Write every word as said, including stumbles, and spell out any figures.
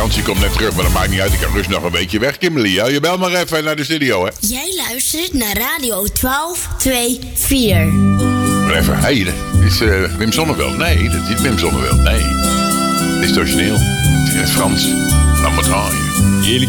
vakantie, komt net terug, maar dat maakt niet uit. Ik heb rust nog een beetje weg, Kimberly. Ja, je bel maar even naar de studio, hè. Jij luistert naar Radio twaalf vierentwintig. Maar even, hé, hey, dit is uh, Wim Sonneveld. Nee, dat is niet Wim Sonneveld, nee. Dit is het origineel. Het is in het Frans. Laat maar draaien.